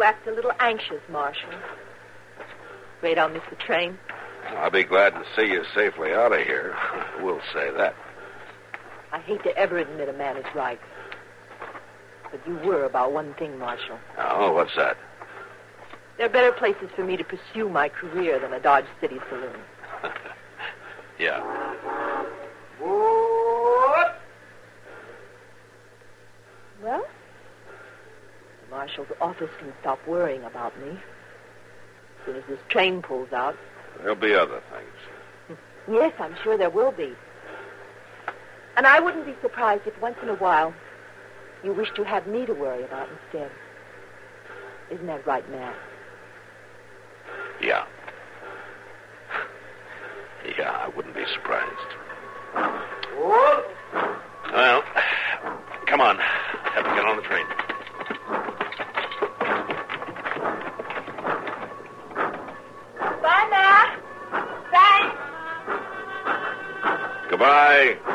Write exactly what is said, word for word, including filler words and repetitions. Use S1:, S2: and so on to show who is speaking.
S1: you act a little anxious, Marshal. Afraid I'll miss the train?
S2: I'll be glad to see you safely out of here. We'll say that.
S1: I hate to ever admit a man is right. But you were about one thing, Marshal.
S2: Oh, what's that?
S1: There are better places for me to pursue my career than a Dodge City saloon.
S2: Yeah.
S1: What? Well, the Marshal's office can stop worrying about me. As soon as this train pulls out.
S2: There'll be other things.
S1: Yes, I'm sure there will be. And I wouldn't be surprised if once in a while you wish to have me to worry about instead. Isn't that right, Matt?
S2: Yeah. Yeah, I wouldn't be surprised.
S1: What?
S2: Well, come on. Have to get on the train.
S1: Bye, Matt. Thanks.
S2: Goodbye.